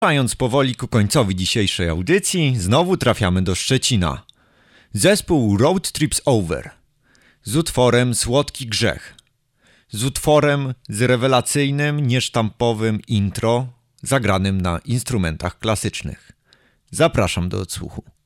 Zmierzając powoli ku końcowi dzisiejszej audycji, znowu trafiamy do Szczecina. Zespół Road Trips Over z utworem Słodki Grzech. Z utworem z rewelacyjnym, niesztampowym intro zagranym na instrumentach klasycznych. Zapraszam do odsłuchu.